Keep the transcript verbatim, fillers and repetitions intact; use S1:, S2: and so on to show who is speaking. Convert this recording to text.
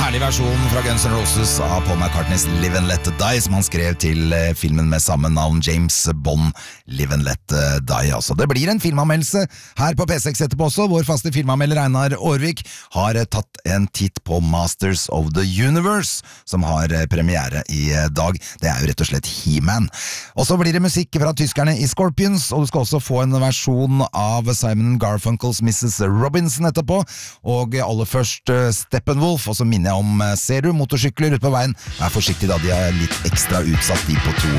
S1: herlig versjon fra Guns N' Roses av Paul McCartneys Live and Let Die, som han skrev til filmen med samme navn, James Bond, Live and Let Die. Altså, det blir en filmanmeldelse her på P seks etterpå også. Vår faste filmanmelder Einar Aarvik har tatt en titt på Masters of the Universe, som har premiere i dag. Det er jo rett og slett He-Man. Og så blir det musikk fra tyskerne i Scorpions, og du skal også få en versjon av Simon Garfunkels missus Robinson etterpå, og aller først Steppenwolf, og så minner jeg om, ser du motorsykler ut på veien, vær forsiktig da, de er litt ekstra utsatt, de på to